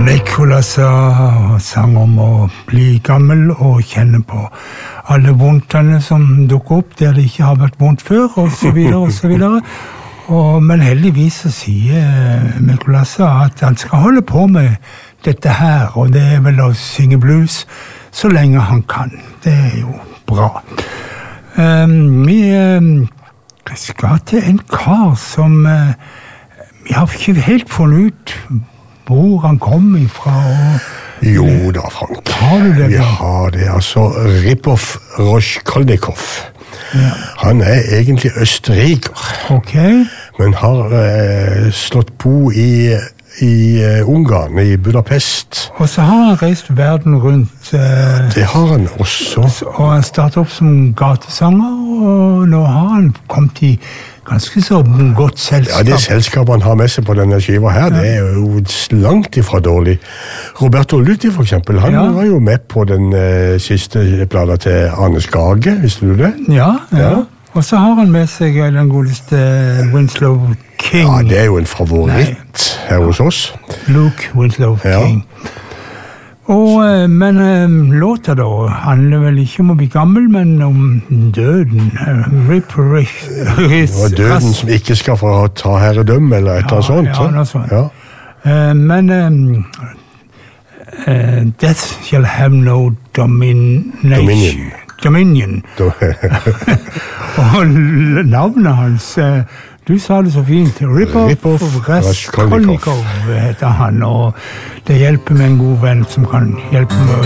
Nicholas sang om å bli gammel og kjenne på alle vondtene som dukker opp der det ikke har vært vondt før, og så videre, og så videre. Men heldigvis så sier Nicholas at han skal holde på med dette her, og det er vel å synge blues så lenge han kan. Det er jo bra. Vi skal til en kar som vi har ikke helt funnet ut hvor han kom ifra. Jo da, Frank. Har du det? Vi har det, altså Ripov Raskolnikov. Ja. Han er egentlig østerriker, men har slått bo i Ungarn, i Budapest. Og så har han reist verden rundt. Det har han også. Og han startet opp som gatesanger, og nå har han kommet i ganske så godt selskap. Ja, det selskapet han har med seg på denne skiva her, det er jo langt ifra dårlig. Roberto Luthi, for eksempel, han var jo med på den siste plata til Arne Skage, visste du det? Ja. Og så har han med seg den godeste Winslow King. Ja, det er jo en favoritt her hos oss. Luke Winslow King. Men låta da handler vel ikke om å bli gammel, men om døden. Og døden som ikke skal få ta herredømme, eller et eller annet sånt. Ja, noe sånt. Ja. Men death shall have no dominion. Og navnet hans, du sa det så fint, Ripov Raskolnikov heter han, og det hjelper med en god venn som kan hjelpe med